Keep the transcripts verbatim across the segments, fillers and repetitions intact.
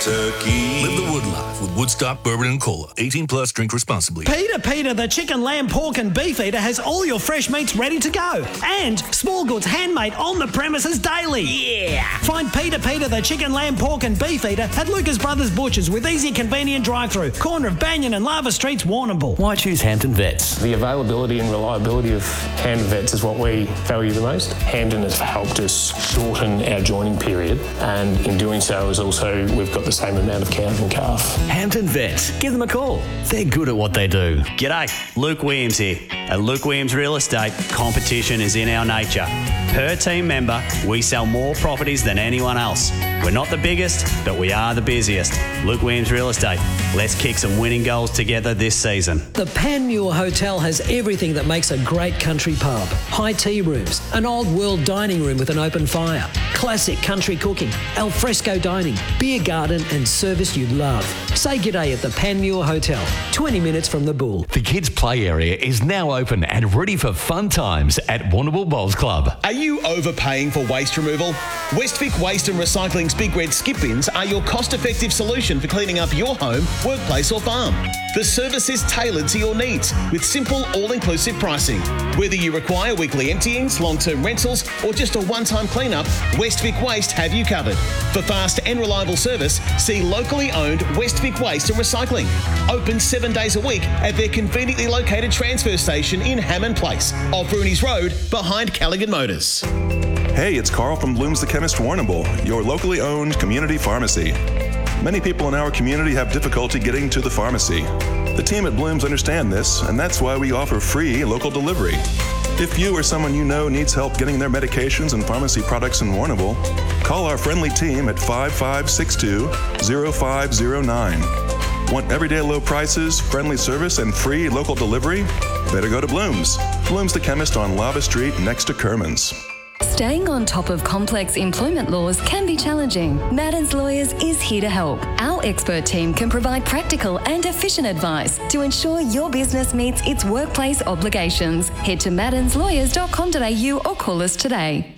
Kentucky. Live the wood life with Woodstock Bourbon and Cola. eighteen plus, drink responsibly. Peter Peter, the chicken, lamb, pork and beef eater has all your fresh meats ready to go. And small goods handmade on the premises daily. Yeah! Find Peter Peter, the chicken, lamb, pork and beef eater at Lucas Brothers Butchers with easy, convenient drive-through. Corner of Banyan and Lava Streets, Warrnambool. Why choose Hampton Vets? The availability and reliability of Hampton Vets is what we value the most. Hampton has helped us shorten our joining period, and in doing so is also we've got the same amount of cows and calf. Hampton Vets. Give them a call. They're good at what they do. G'day, Luke Williams here. At Luke Williams Real Estate, competition is in our nature. Per team member, we sell more properties than anyone else. We're not the biggest, but we are the busiest. Luke Williams Real Estate. Let's kick some winning goals together this season. The Panmure Hotel has everything that makes a great country pub. High tea rooms, an old world dining room with an open fire, classic country cooking, al fresco dining, beer garden and service you'd love. Say g'day at the Panmure Hotel, twenty minutes from the Bull. The kids' play area is now open and ready for fun times at Warrnambool Bowls Club. Are you overpaying for waste removal? Westvic Waste and Recycling's Big Red Skip Bins are your cost-effective solution for cleaning up your home, workplace or farm. The service is tailored to your needs with simple, all-inclusive pricing. Whether you require weekly emptyings, long-term rentals or just a one-time cleanup, Westvic Waste have you covered. For fast and reliable service, see locally owned Westvic Waste and Recycling. Open seven days a week at their conveniently located transfer station in Hammond Place, off Rooney's Road, behind Callaghan Motors. Hey, it's Carl from Bloom's The Chemist Warrnambool, your locally owned community pharmacy. Many people in our community have difficulty getting to the pharmacy. The team at Bloom's understand this, and that's why we offer free local delivery. If you or someone you know needs help getting their medications and pharmacy products in Warrnambool, call our friendly team at five five six two, zero five zero nine. Want everyday low prices, friendly service, and free local delivery? Better go to Bloom's. Bloom's The Chemist on Lava Street next to Kerman's. Staying on top of complex employment laws can be challenging. Madden's Lawyers is here to help. Our expert team can provide practical and efficient advice to ensure your business meets its workplace obligations. Head to maddens lawyers dot com dot a u or call us today.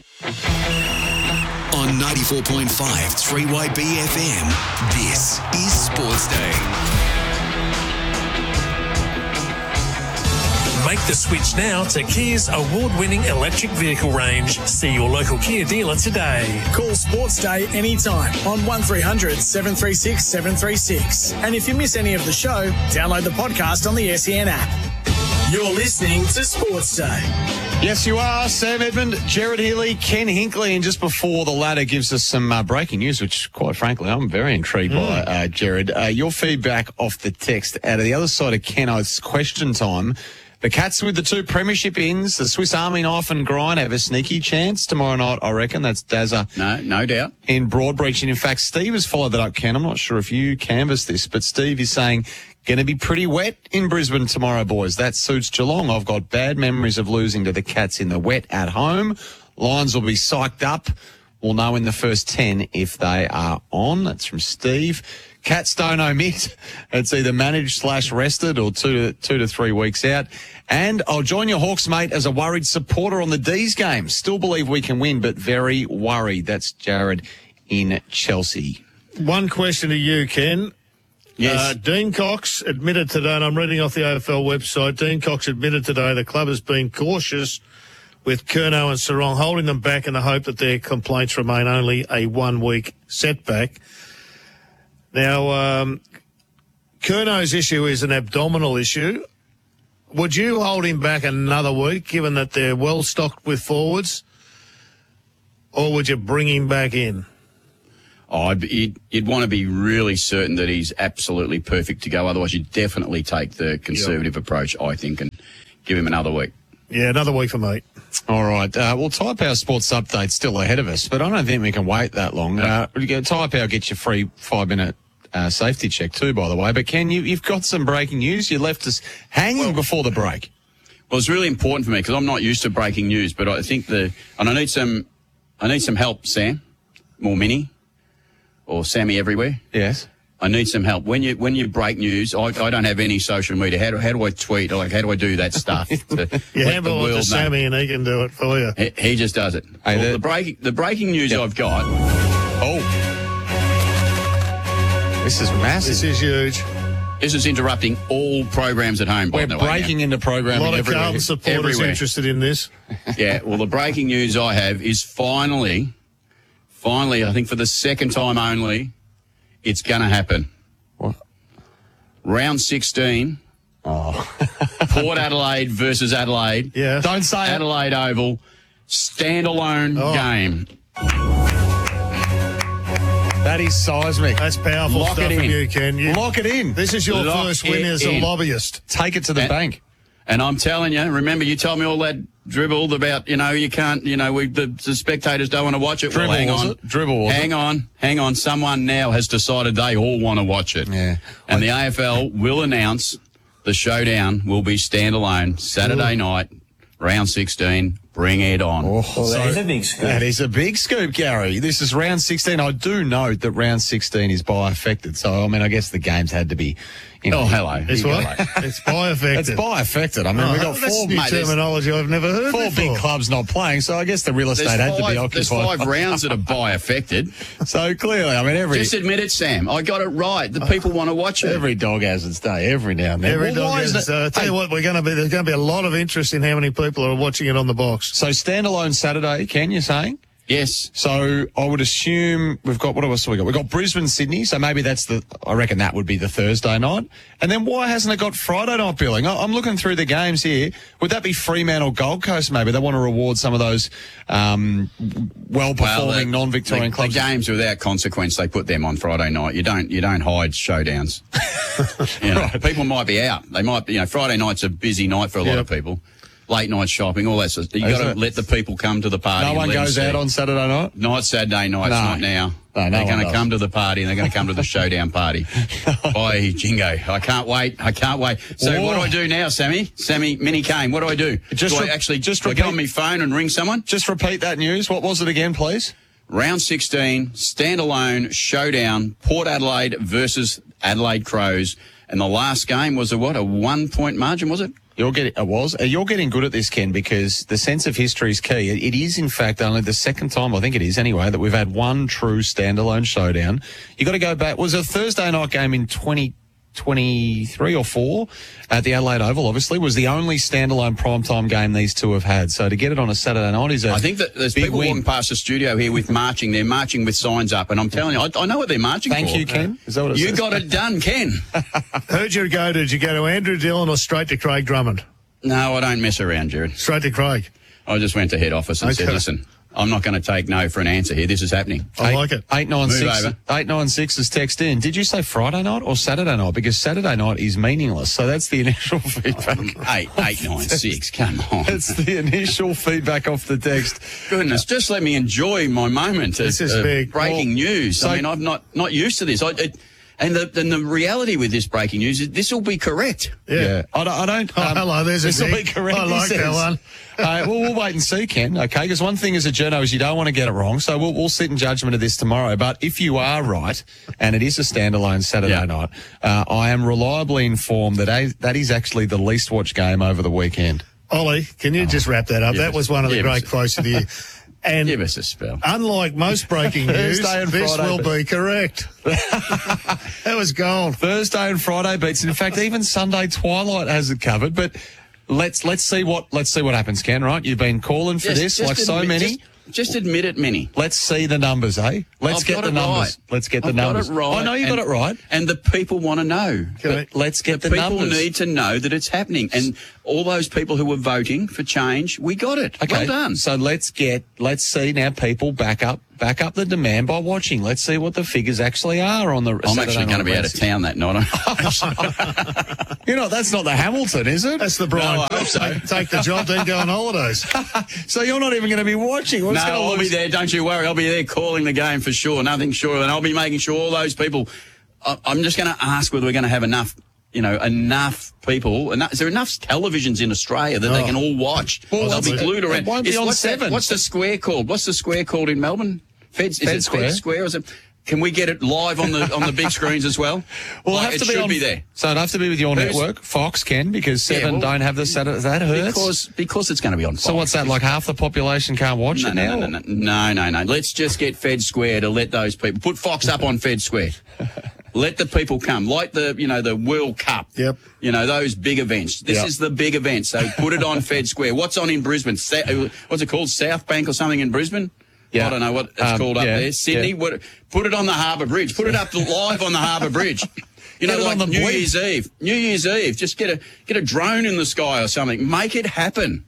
On ninety-four point five three Y B F M, this is Sports Day. Make the switch now to Kia's award-winning electric vehicle range. See your local Kia dealer today. Call Sports Day anytime on one three hundred seven three six seven three six. And if you miss any of the show, download the podcast on the S E N app. You're listening to Sports Day. Yes, you are. Sam Edmund, Jared Healy, Ken Hinkley, and just before the latter gives us some uh, breaking news, which, quite frankly, I'm very intrigued mm. by, uh, Jared. Uh, your feedback off the text out of the other side of Ken Oath's question time. The Cats with the two premiership ins, the Swiss Army knife and grind, have a sneaky chance tomorrow night, I reckon. That's Dazza. No, no doubt. In Broadbeach. And in fact, Steve has followed that up, Ken. I'm not sure if you canvassed this, but Steve is saying, going to be pretty wet in Brisbane tomorrow, boys. That suits Geelong. I've got bad memories of losing to the Cats in the wet at home. Lions will be psyched up. We'll know in the first ten if they are on. That's from Steve. Cats don't omit. It's either managed slash rested or two to, two to three weeks out. And I'll join your Hawks, mate, as a worried supporter on the D's game. Still believe we can win, but very worried. That's Jared in Chelsea. One question to you, Ken. Yes. Uh, Dean Cox admitted today, and I'm reading off the A F L website, Dean Cox admitted today the club has been cautious with Curnow and Sarong, holding them back in the hope that their complaints remain only a one-week setback. Now, um, Curnow's issue is an abdominal issue. Would you hold him back another week, given that they're well stocked with forwards, or would you bring him back in? Oh, you'd, you'd want to be really certain that he's absolutely perfect to go. Otherwise, you'd definitely take the conservative yep. approach, I think, and give him another week. Yeah, another week for me. All right. Uh, well, Tyre Power Sports Update's still ahead of us, but I don't think we can wait that long. Uh, Tyre Power gets you free five-minute uh, safety check too, by the way. But, Ken, you, you've got some breaking news. You left us hanging well, before the break. Well, it's really important for me because I'm not used to breaking news, but I think the and I need some I need some help, Sam, more Mini, or Sammy everywhere. Yes. I need some help. When you when you break news, I, I don't have any social media. How do, how do I tweet? Like, how do I do that stuff? To you handle it to Sammy and he can do it for you. He, he just does it. Hey, well, the, the, breaking, the breaking news yep. I've got... Oh. This is massive. This is huge. This is interrupting all programs at home. We're by the way, breaking now. into A programming lot of everywhere. Carlton supporters Everywhere. interested in this. Yeah, well, the breaking news I have is finally, finally, I think for the second time only, it's going to happen. What? Round sixteen. Oh. Port Adelaide versus Adelaide. Yeah. Don't say it. Adelaide Oval. Standalone Oh. game. That is seismic. That's powerful Lock stuff it from in. you, Ken. You, Lock it in. This is your Lock first win it as a in. lobbyist. Take it to the And- bank. And I'm telling you, remember you told me all that dribble about, you know, you can't, you know, we the, the spectators don't want to watch it. Dribble, well, hang was on. it? Dribble, was hang it? on. Hang on. Someone now has decided they all want to watch it. Yeah. And the A F L will announce the showdown will be standalone Saturday night, round sixteen. Bring it on. Oh, Well, that so- is a big scoop. That is a big scoop, Gary. This is round sixteen. I do note that round sixteen is bi-affected. So, I mean, I guess the games had to be, you know. Oh, hello. It's You what? go. It's bi-affected. It's bi-affected. I mean, Oh, we've got that's four, new mate, there's- terminology I've never heard four before. big clubs not playing, so I guess the real estate There's had to be five, there's occupied. five rounds that are bi-affected. So clearly, I mean, every Just admit it, Sam. I got it right. The people want to watch it. every dog has its day, every now and then. Every Well, dog why has. is it- Uh, tell you what, we're going to be. There's going to be a lot of interest in how many people are watching it on the box. So standalone Saturday, Ken, you're saying? Yes. So I would assume we've got, what else have we got? We've got Brisbane, Sydney, so maybe that's the, I reckon that would be the Thursday night. And then why hasn't it got Friday night billing? I- I'm looking through the games here. Would that be Fremantle, Gold Coast maybe? They want to reward some of those um, well-performing Well, the- non-Victorian the, clubs. The games without consequence, they put them on Friday night. You don't, you don't hide showdowns. you know, Right. People might be out. They might, be, you know, Friday night's a busy night for a lot Yep. of people. Late night shopping, all that sort of stuff. You Is got to it? let the people come to the party. No and one let them goes see. out on Saturday night? Not Saturday nights, No. not now. No, no they're one going to does. come to the party and they're going to come to the showdown party. Bye, Jingo. I can't wait. I can't wait. So Whoa. what do I do now, Sammy? Sammy, Mini Kane, what do I do? Just do re- I actually just do I get on my repeat- phone and ring someone? Just repeat that news. What was it again, please? Round sixteen, standalone showdown, Port Adelaide versus Adelaide Crows. And the last game was a what? A one-point margin, was it? You're getting, it was. Uh, You're getting good at this, Ken, because the sense of history is key. It, it is, in fact, only the second time, I think it is anyway, that we've had one true standalone showdown. You got to go back. Was a Thursday night game in twenty twenty-three or four at the Adelaide Oval, obviously, was the only standalone primetime game these two have had. So to get it on a Saturday night is a I think that there's big people win. walking past the studio here with marching. They're marching with signs up, and I'm telling you, I, I know what they're marching Thank for. you, Ken. Is that what it You says? got it done, Ken. Who'd you go to? Did you go to Andrew Dillon or straight to Craig Drummond? No, I don't mess around, Jared. Straight to Craig. I just went to head office and said, Okay. listen, I'm not going to take no for an answer here. This is happening. I like it. Eight nine Move six. over. Eight nine six is text in. Did you say Friday night or Saturday night? Because Saturday night is meaningless. So that's the initial feedback. Eight, eight, nine, six. Come on. That's the initial feedback off the text. Goodness, just let me enjoy my moment. This of, is of big. breaking Well, news. so- I mean, I'm not not used to this. I, it, and the and the reality with this breaking news is this will be correct. Yeah. I don't. I don't Oh, hello, there's a this will be big- correct. I he like that says. one. uh, well, we'll wait and see, Ken. Okay, because one thing as a journo is you don't want to get it wrong. So we'll we'll sit in judgment of this tomorrow. But if you are right, and it is a standalone Saturday Yeah. night, uh, I am reliably informed that a, that is actually the least watched game over the weekend. Ollie, can you just wrap that up? give That us- was one of the give great us- quotes of the year. And Give us a spell. unlike most breaking news, Thursday and this Friday. will be correct. That was gold. Thursday and Friday beats. In fact, even Sunday twilight has it covered. But let's let's see what let's see what happens, Ken. Right? You've been calling for Just- this just like so admit- many. Just, just admit it, Minnie. Let's see the numbers, eh? Let's I've get got the it numbers. right. Let's get the I've numbers. Got it right. I know you got and- it right. And the people want to know. Okay. Let's get the, the people numbers. need to know that it's happening. And all those people who were voting for change, we got it. Okay, Well done. So let's get let's see now. People back up back up the demand by watching. Let's see what the figures actually are on the. I'm actually going to be out of town that night. You know, that's not the Hamilton, is it? That's the Brian. No, I hope so. Take, take the job, then go on holidays. So you're not even going to be watching. We're No, just gonna I'll be lose- there. Don't you worry. I'll be there calling the game for sure. Nothing sure. And I'll be making sure all those people. I- I'm just going to ask whether we're going to have enough. You know, enough people. Enough, is there enough televisions in Australia that they Oh. can all watch? Well, They'll what's be it- glued it around. won't be Is- on what's that- seven. What's the square called? What's the square called in Melbourne? Feds, is Fed it Square. Fed Square? Or is it? Can we get it live on the on the big screens as well? Well, Like, it have it to be should on, be there. So it'd have to be with your Who's- network, Fox, Ken, because Yeah, Seven well, don't have the Saturday. That hurts. Because because it's going to be on. so what's that? Like half the population can't watch No, it no, now? no, no, no, no, no, no. Let's just get Fed Square to let those people put Fox up on Fed Square. Let the people come, like the, you know, the World Cup. Yep. You know, those big events. This Yep. is the big event. So put it on Fed Square. What's on in Brisbane? Sa- what's it called? South Bank or something in Brisbane? Yeah. I don't know what it's Um, called up yeah, there. Sydney. yeah. What, put it on the Harbour Bridge. Put it up live on the Harbour Bridge. You know, Get it like on the New blimp. Year's Eve. New Year's Eve. Just get a get a drone in the sky or something. Make it happen.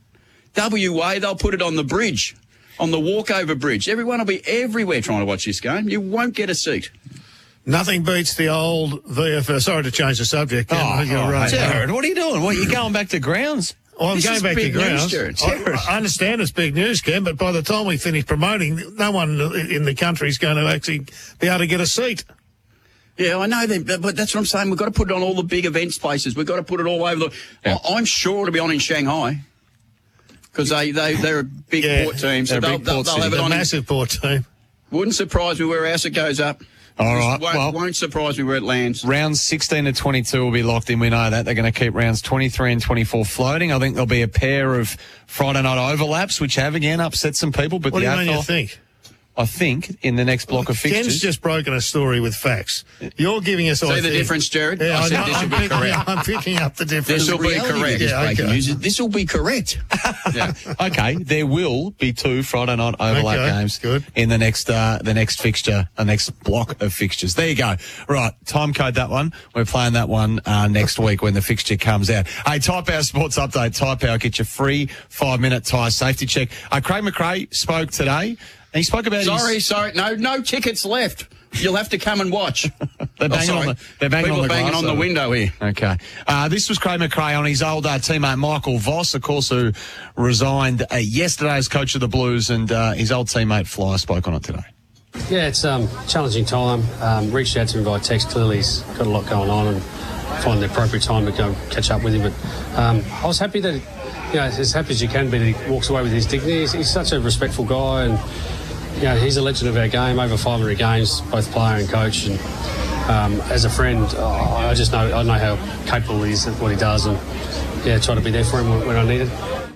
W A, they'll put it on the bridge, on the walkover bridge. Everyone will be everywhere trying to watch this game. You won't get a seat. Nothing beats the old V F L. Sorry to change the subject. Oh, Ken, you're oh, right. Jared, what are you doing? What, you going back to grounds? Well, I'm This going is back to big news, grounds. Jared. I, I understand it's big news, Ken, but by the time we finish promoting, no one in the country is going to actually be able to get a seat. Yeah, I know that, but that's what I'm saying. We've got to put it on all the big events places. We've got to put it all over the... Yeah. I- I'm sure it'll be on in Shanghai because they, they, they're a big Yeah, port team. So they're a they'll, big they'll, port they'll city. have it A on. massive port team. Wouldn't surprise me where else it goes up. All right, Won't, well- won't surprise me where it lands. Rounds sixteen to twenty-two will be locked in. We know that. They're going to keep rounds twenty-three and twenty-four floating. I think there'll be a pair of Friday night overlaps, which have, again, upset some people. But What the do you mean A F L, you think? I think, in the next block of fixtures... Ken's just broken a story with facts. You're giving us... See I the think- difference, Jared? Yeah, I I said know, this I'm will be picking, correct. I'm picking up the difference. This will be Reality correct. of it. It's Yeah, breaking okay. news. This will be correct. Yeah. Okay, there will be two Friday night overlap Okay, games good. in the next uh, the next fixture, the next block of fixtures. There you go. Right, time code that one. We're playing that one uh, next week when the fixture comes out. Hey, Tyre Power Sports Update. Tyre Power, get your free five-minute tyre safety check. Uh, Craig McRae spoke today, and he spoke about Sorry, his... sorry. No, no tickets left. You'll have to come and watch. They're banging oh, on sorry. the, they're banging People on the are banging glass on the over. window here. Okay. Uh, this was Craig McRae on his old uh, teammate Michael Voss, of course, who resigned uh, yesterday as coach of the Blues, and uh, his old teammate Fly spoke on it today. Yeah, it's um challenging time. Um, reached out to him by text. Clearly, he's got a lot going on, and find the appropriate time to go catch up with him. But um, I was happy that, you know, as happy as you can be that he walks away with his dignity. He's, he's such a respectful guy, and you know, he's a legend of our game. Over five hundred games, both player and coach. And um, as a friend, I I just know I know how capable he is at what he does, and yeah, try to be there for him when, when I need it.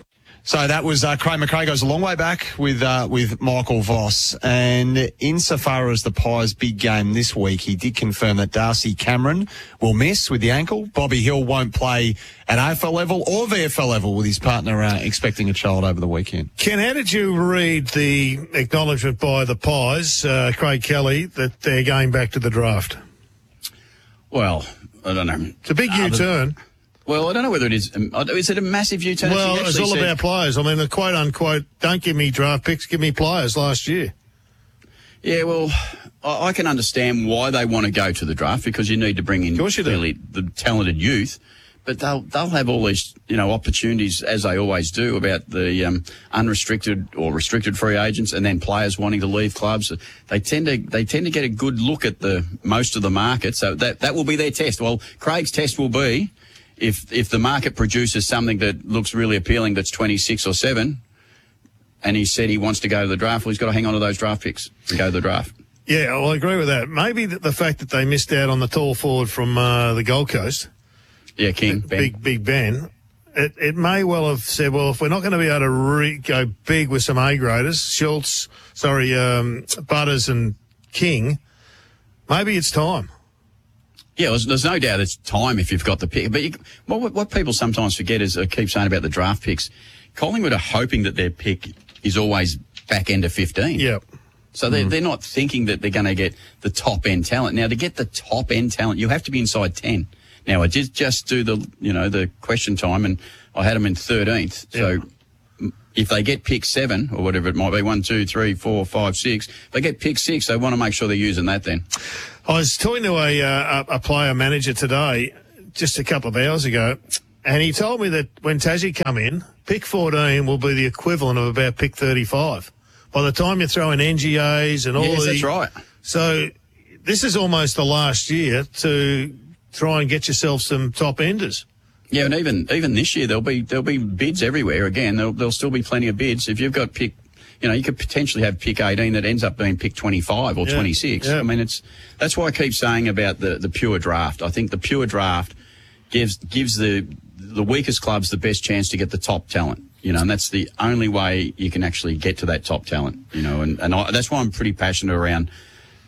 So that was uh, Craig McRae goes a long way back with uh, with Michael Voss. And insofar as the Pies' big game this week, he did confirm that Darcy Cameron will miss with the ankle. Bobby Hill won't play at A F L level or V F L level with his partner uh, expecting a child over the weekend. Ken, how did you read the acknowledgement by the Pies, uh, Craig Kelly, that they're going back to the draft? Well, I don't know. It's a big U-turn. Well, I don't know whether it is. Um, is it a massive U-turn? Well, She it's actually all said- about players. I mean, the quote unquote, don't give me draft picks, give me players last year. Yeah, well, I, I can understand why they want to go to the draft because you need to bring in clearly the talented youth. But they'll they'll have all these, you know, opportunities, as they always do, about the um, unrestricted or restricted free agents, and then players wanting to leave clubs. They tend to they tend to get a good look at the most of the market. So that that will be their test. Well, Craig's test will be if if the market produces something that looks really appealing, that's twenty-six or seven, and he said he wants to go to the draft. Well, he's got to hang on to those draft picks and go to the draft. Yeah, well, I agree with that. Maybe the, the fact that they missed out on the tall forward from uh, the Gold Coast. Yeah, King, Ben. Big, Big Ben. It, it may well have said, well, if we're not going to be able to re- go big with some A-graders, Schultz, sorry, um, Butters and King, maybe it's time. Yeah, there's, there's no doubt it's time if you've got the pick. But you, what, what people sometimes forget is, I keep saying about the draft picks, Collingwood are hoping that their pick is always back end of fifteen. Yep. So they're, mm. they're not thinking that they're going to get the top end talent. Now, to get the top end talent, you have to be inside ten. Now, I did just do the, you know, the question time, and I had them in thirteenth. So yep. if they get pick seven, or whatever it might be, one, two, three, four, five, six, if they get pick six, they want to make sure they're using that then. I was talking to a, uh, a player manager today, just a couple of hours ago, and he told me that when Tassie come in, pick fourteen will be the equivalent of about pick thirty-five. By the time you throw in N G As and all yes, the... that's right. So this is almost the last year to try and get yourself some top enders. Yeah, and even even this year there'll be there'll be bids everywhere. Again, there'll there'll still be plenty of bids. If you've got pick, you know, you could potentially have pick eighteen that ends up being pick twenty-five or yeah, twenty-six. yeah. I mean, it's that's why I keep saying about the the pure draft. I think the pure draft gives gives the the weakest clubs the best chance to get the top talent. You know, and that's the only way you can actually get to that top talent. You know, and and I, that's why I'm pretty passionate around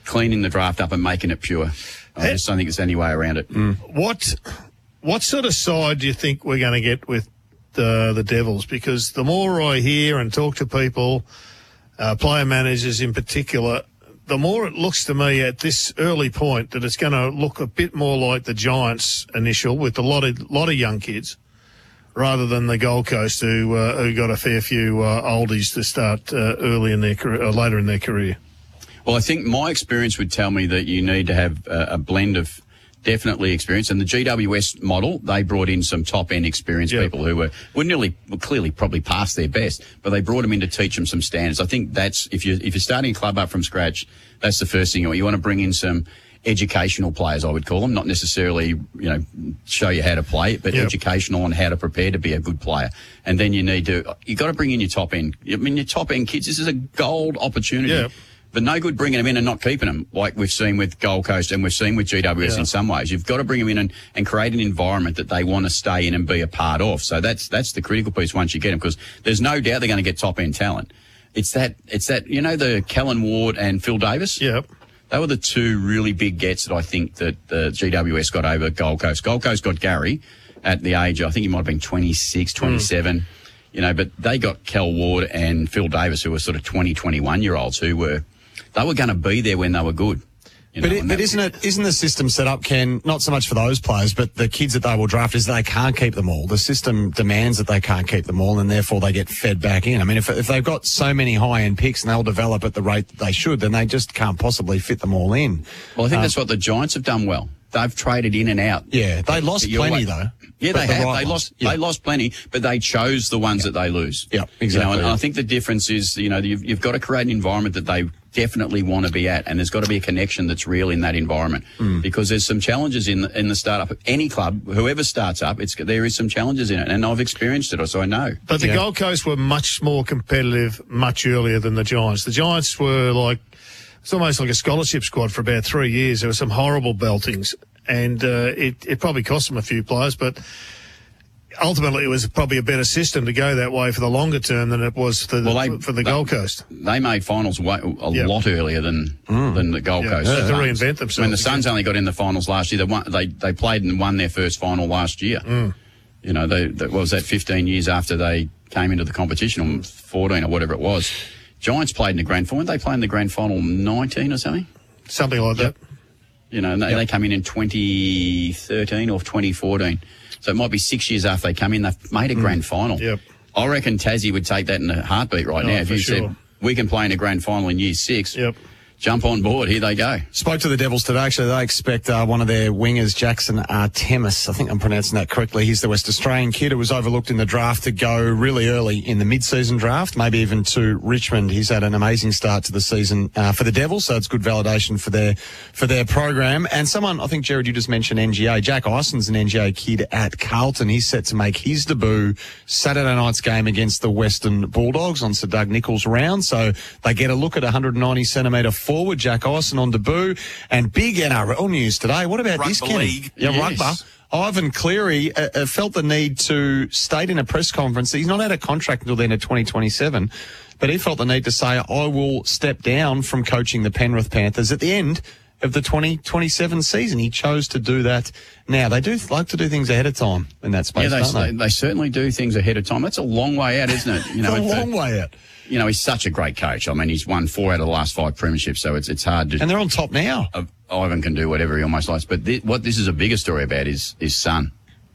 cleaning the draft up and making it pure. I just don't think there's any way around it. What what sort of side do you think we're going to get with the the Devils? Because the more I hear and talk to people, uh, player managers in particular, the more it looks to me at this early point that it's going to look a bit more like the Giants initial with a lot of lot of young kids, rather than the Gold Coast who uh, who got a fair few uh, oldies to start uh, early in their career, or later in their career. Well, I think my experience would tell me that you need to have a, a blend of definitely experience. And the G W S model, they brought in some top-end experienced Yep. people who were, were nearly, were clearly probably past their best, but they brought them in to teach them some standards. I think that's, if, you, if you're starting a club up from scratch, that's the first thing. You want to bring in some educational players, I would call them, not necessarily, you know, show you how to play, but Yep. educational on how to prepare to be a good player. And then you need to, you got to bring in your top-end. I mean, your top-end kids, this is a gold opportunity. Yep. But no good bringing them in and not keeping them, like we've seen with Gold Coast and we've seen with G W S Yeah. in some ways. You've got to bring them in and, and create an environment that they want to stay in and be a part of. So that's that's the critical piece once you get them, because there's no doubt they're going to get top-end talent. It's that, it's that, you know, the Kellen Ward and Phil Davis? Yep. They were the two really big gets that I think that the G W S got over Gold Coast. Gold Coast got Gary at the age, I think he might have been twenty-six, twenty-seven, mm. you know, but they got Kel Ward and Phil Davis, who were sort of twenty, twenty-one-year-olds who were, they were going to be there when they were good. You But, know, it, and but that- isn't it isn't the system set up, Ken, not so much for those players, but the kids that they will draft, is that they can't keep them all. The system demands that they can't keep them all, and therefore they get fed back in. I mean, if, if they've got so many high-end picks and they'll develop at the rate that they should, then they just can't possibly fit them all in. Well, I think Um, that's what the Giants have done well. They've traded in and out. Yeah, they lost You're plenty, right. though. Yeah, but they the have. right They ones. lost. Yeah. They lost plenty, but they chose the ones that they lose. Yeah, exactly. You know, and yeah. I think the difference is, you know, you've, you've got to create an environment that they definitely want to be at, and there's got to be a connection that's real in that environment. Mm. Because there's some challenges in the, in the startup. Any club, whoever starts up, it's there is some challenges in it, and I've experienced it, so I know. But the Yeah. Gold Coast were much more competitive much earlier than the Giants. The Giants were like, it's almost like a scholarship squad for about three years. There were some horrible beltings, and uh, it, it probably cost them a few players, but ultimately it was probably a better system to go that way for the longer term than it was for the, Well, they- for the they- Gold Coast. They made finals way, a Yep. lot earlier than than the Gold Yeah, Coast. they had to Suns. reinvent themselves I mean, the Suns again. only got in the finals last year. They won, they they played and won their first final last year. Mm. You know, they, that what was that fifteen years after they came into the competition, or fourteen or whatever it was. Giants played in the grand final. They played in the grand final nineteen or something. Something like that. You know, and they, they came in in twenty thirteen or twenty fourteen. So it might be six years after they come in, they've made a grand final. Yep. I reckon Tassie would take that in a heartbeat right Oh, now. If for you sure. said, we can play in a grand final in year six, Yep. jump on board, here they go. Spoke to the Devils today. Actually, they expect uh, one of their wingers, Jackson Artemis, I think I'm pronouncing that correctly. He's the West Australian kid who was overlooked in the draft to go really early in the mid-season draft, maybe even to Richmond. He's had an amazing start to the season uh, for the Devils, so it's good validation for their for their program. And someone, I think, Jared, you just mentioned N G A. Jack Ison's an N G A kid at Carlton. He's set to make his debut Saturday night's game against the Western Bulldogs on Sir Doug Nicholls' round. So they get a look at one hundred ninety centimetre forward Jack Ison on debut. And big N R L news today. What about this, Rugby Kenny? league. Yeah, Yes. rugby. Ivan Cleary uh, uh, felt the need to state in a press conference, he's not out of contract until the end of twenty twenty-seven, but he felt the need to say, I will step down from coaching the Penrith Panthers at the end of the twenty twenty-seven season. He chose to do that now. They do like to do things ahead of time in that space, Yeah, they, don't they? they, they certainly do things ahead of time. That's a long way out, isn't it? You know, It's a it's long way out. You know, he's such a great coach. I mean, he's won four out of the last five premierships, so it's it's hard to. And they're on top now. Uh, Ivan can do whatever he almost likes. But thi- what this is a bigger story about is his son.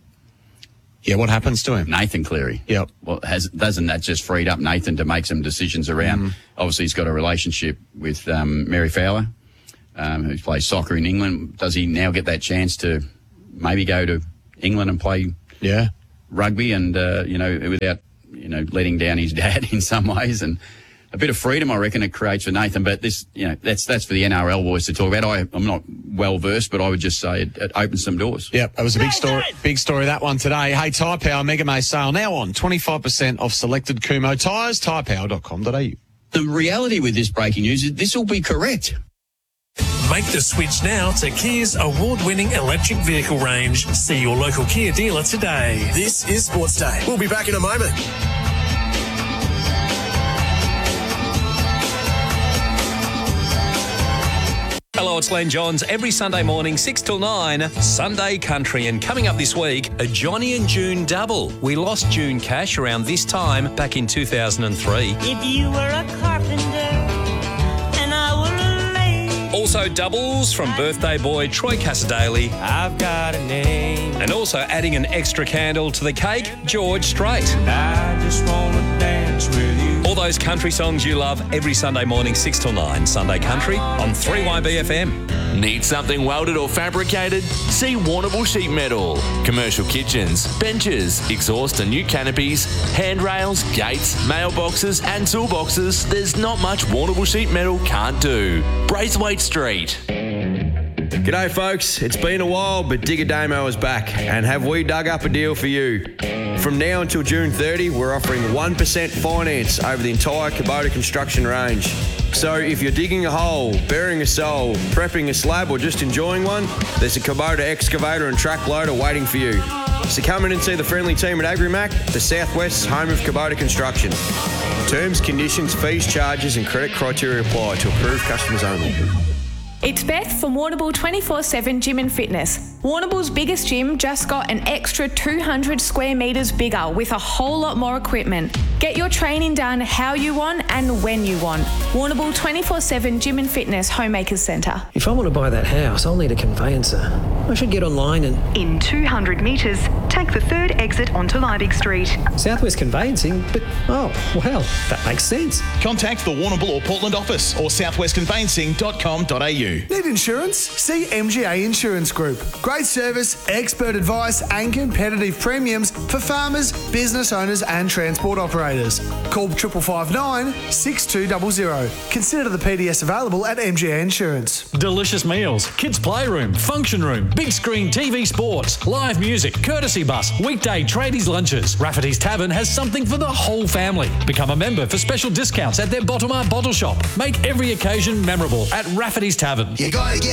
Yeah, what happens to him? Nathan Cleary. Yep. Well, has doesn't that just freed up Nathan to make some decisions around? Mm. Obviously, he's got a relationship with um, Mary Fowler, um, who plays soccer in England. Does he now get that chance to maybe go to England and play Yeah. rugby and, uh, you know, without, you know, letting down his dad in some ways? And a bit of freedom, I reckon, it creates for Nathan. But this, you know, that's that's for the N R L boys to talk about. I, I'm not well versed, but I would just say it, it opens some doors. Yep, that was a big story. Big story, that one today. Hey, Tyre Power Mega May sale now on. twenty-five percent off selected Kumo tyres, tyre power dot com dot a u. The reality with this breaking news is this will be correct. Make the switch now to Kia's award-winning electric vehicle range. See your local Kia dealer today. This is Sports Day. We'll be back in a moment. Hello, it's Len Johns. Every Sunday morning, six till nine, Sunday Country. And coming up this week, a Johnny and June double. We lost June Cash around this time back in two thousand three. If you were a carpenter and I were a maid. Also doubles from birthday boy Troy Casadale. I've got a name. And also adding an extra candle to the cake, George Strait. I just want to dance with you. All those country songs you love every Sunday morning, six till nine. Sunday Country on three Y B F M. Need something welded or fabricated? See Warrnambool Sheet Metal. Commercial kitchens, benches, exhaust and new canopies, handrails, gates, mailboxes and toolboxes. There's not much Warrnambool Sheet Metal can't do. Braithwaite Street. G'day folks, it's been a while but Digger Damo is back and have we dug up a deal for you. From now until June thirtieth we're offering one percent finance over the entire Kubota construction range. So if you're digging a hole, burying a soul, prepping a slab or just enjoying one, there's a Kubota excavator and track loader waiting for you. So come in and see the friendly team at AgriMac, the Southwest's home of Kubota construction. Terms, conditions, fees, charges and credit criteria apply to approved customers only. It's Beth from Warrnambool twenty-four seven Gym and Fitness. Warrnambool's biggest gym just got an extra two hundred square metres bigger with a whole lot more equipment. Get your training done how you want and when you want. Warrnambool twenty-four seven Gym and Fitness Homemakers Centre. If I want to buy that house, I'll need a conveyancer. I should get online and... In two hundred metres, take the third exit onto Liebig Street. Southwest Conveyancing? But, oh, well, that makes sense. Contact the Warrnambool or Portland office or southwest conveyancing dot com dot a u. Need insurance? See M G A Insurance Group. Great service, expert advice and competitive premiums for farmers, business owners and transport operators. Call triple five nine, six two zero zero. Consider the P D S available at M G A Insurance. Delicious meals, kids' playroom, function room, big screen T V sports, live music, courtesy bus, weekday tradies lunches. Rafferty's Tavern has something for the whole family. Become a member for special discounts at their Bottomar bottle shop. Make every occasion memorable at Rafferty's Tavern. You gotta get